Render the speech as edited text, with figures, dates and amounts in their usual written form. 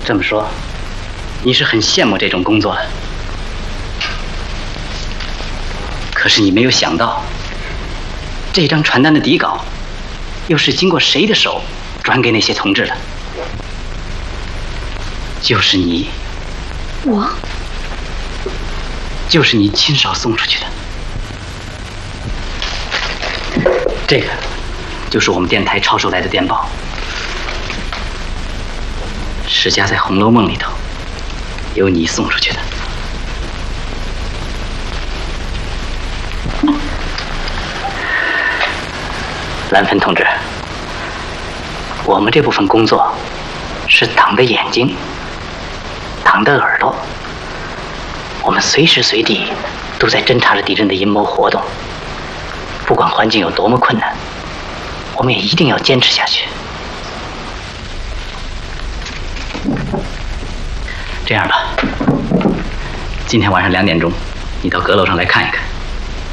这么说，你是很羡慕这种工作的。可是你没有想到，这张传单的底稿，又是经过谁的手转给那些同志的？就是你。 我？ 就是你亲手送出去的。这个就是我们电台抄收来的电报，是夹在《红楼梦》里头，由你送出去的。蓝芬同志，我们这部分工作是党的眼睛，党的耳朵，我们随时随地都在侦察着敌人的阴谋活动。不管环境有多么困难，我们也一定要坚持下去。这样吧，今天晚上2点钟，你到阁楼上来看一看。